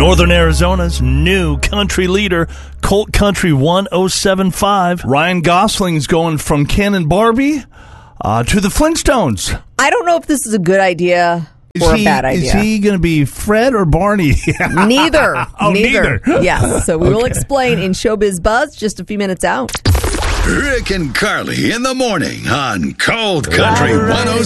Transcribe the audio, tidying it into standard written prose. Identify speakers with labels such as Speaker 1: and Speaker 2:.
Speaker 1: Northern Arizona's new country leader, Colt Country 1075. Ryan Gosling's going from Ken and Barbie to the Flintstones.
Speaker 2: I don't know if this is a good idea or a bad idea.
Speaker 1: Is he going to be Fred or Barney?
Speaker 2: Neither.
Speaker 1: Neither.
Speaker 2: Yes. So we will explain in Showbiz Buzz just a few minutes out.
Speaker 3: Rick and Carly in the morning on Cold Country 106.